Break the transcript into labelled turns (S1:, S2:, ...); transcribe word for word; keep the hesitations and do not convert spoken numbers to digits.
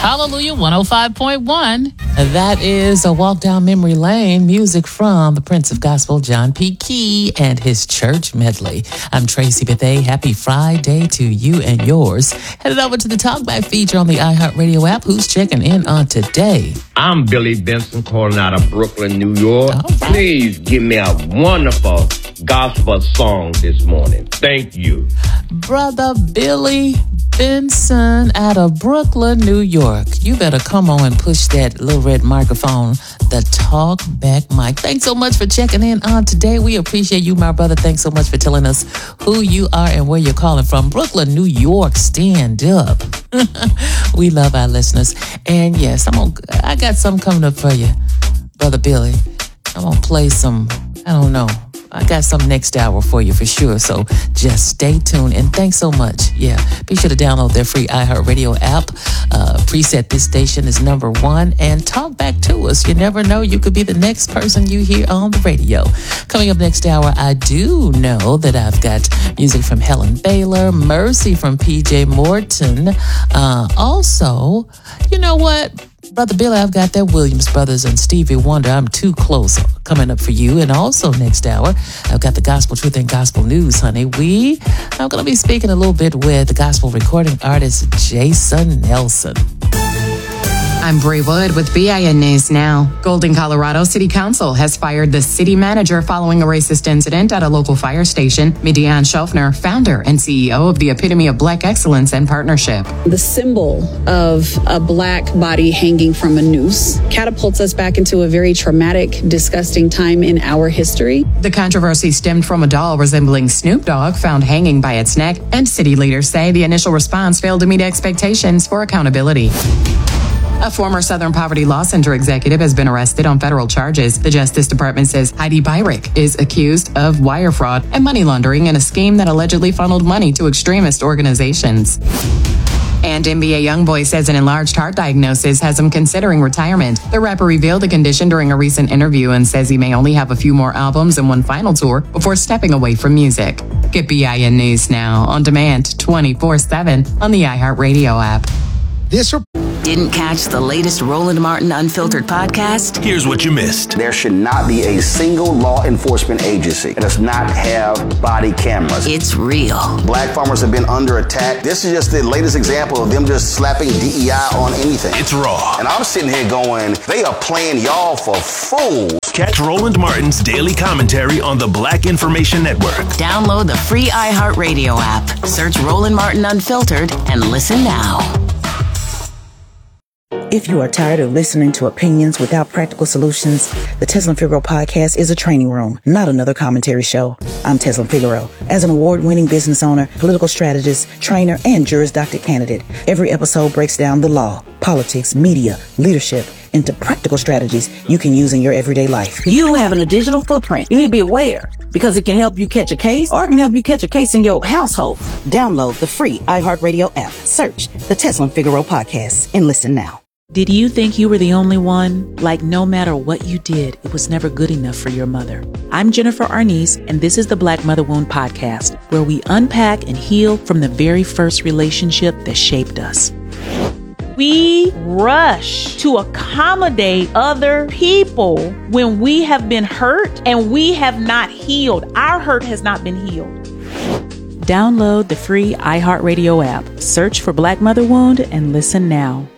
S1: Hallelujah one oh five point one.
S2: That is a walk down memory lane, music from the Prince of Gospel, John P. Key, and his church medley. I'm Tracy Bethay. Happy Friday to you and yours. Headed over to the Talkback feature on the iHeartRadio app. Who's checking in on today?
S3: I'm Billy Benson, calling out of Brooklyn, New York.
S2: Right.
S3: Please give me a wonderful gospel song this morning. Thank you.
S2: Brother Billy Benson out of Brooklyn, New York. You better come on and push that little red microphone, the talk back mic. Thanks so much for checking in on today. We appreciate you, my brother. Thanks so much for telling us who you are and where you're calling from. Brooklyn, New York, stand up. We love our listeners. And yes, I'm gonna, I got something coming up for you, Brother Billy. I'm going to play some, I don't know. I got some next hour for you for sure, so just stay tuned. And thanks so much. Yeah, be sure to download their free iHeartRadio app. Uh, preset this station is number one, and talk back to us. You never know, you could be the next person you hear on the radio. Coming up next hour, I do know that I've got music from Helen Baylor, Mercy from P J Morton. Uh, also, you know what? Brother Billy, I've got that Williams Brothers and Stevie Wonder, I'm Too Close, coming up for you. And also next hour, I've got the Gospel Truth and Gospel News, honey. We are going to be speaking a little bit with the gospel recording artist Jason Nelson.
S4: I'm Bray Wood with B I N News Now. Golden, Colorado City Council has fired the city manager following a racist incident at a local fire station. Midian Schaffner, founder and C E O of the Epitome of Black Excellence and Partnership.
S5: The symbol of a black body hanging from a noose catapults us back into a very traumatic, disgusting time in our history.
S4: The controversy stemmed from a doll resembling Snoop Dogg found hanging by its neck, and city leaders say the initial response failed to meet expectations for accountability. A former Southern Poverty Law Center executive has been arrested on federal charges. The Justice Department says Heidi Byrick is accused of wire fraud and money laundering in a scheme that allegedly funneled money to extremist organizations. And N B A YoungBoy says an enlarged heart diagnosis has him considering retirement. The rapper revealed the condition during a recent interview and says he may only have a few more albums and one final tour before stepping away from music. Get B I N News Now on demand twenty-four seven on the iHeartRadio app.
S6: This report.
S7: Didn't catch the latest Roland Martin Unfiltered podcast?
S8: Here's what you missed.
S9: There should not be a single law enforcement agency that does not have body cameras.
S7: It's real.
S9: Black farmers have been under attack. This is just the latest example of them just slapping D E I on anything.
S8: It's raw.
S9: And I'm sitting here going, they are playing y'all for fools.
S8: Catch Roland Martin's daily commentary on the Black Information Network.
S7: Download the free iHeartRadio app. Search Roland Martin Unfiltered and listen now.
S10: If you are tired of listening to opinions without practical solutions, the Teslin Figaro podcast is a training room, not another commentary show. I'm Teslin Figaro. As an award-winning business owner, political strategist, trainer, and Juris Doctor candidate, every episode breaks down the law, politics, media, leadership, into practical strategies you can use in your everyday life.
S11: You having a digital footprint. You need to be aware because it can help you catch a case or it can help you catch a case in your household.
S10: Download the free iHeartRadio app. Search the Teslin Figaro podcast and listen now.
S12: Did you think you were the only one? Like no matter what you did, it was never good enough for your mother. I'm Jennifer Arnice, and this is the Black Mother Wound Podcast, where we unpack and heal from the very first relationship that shaped us.
S13: We rush to accommodate other people when we have been hurt and we have not healed. Our hurt has not been healed.
S12: Download the free iHeartRadio app. Search for Black Mother Wound and listen now.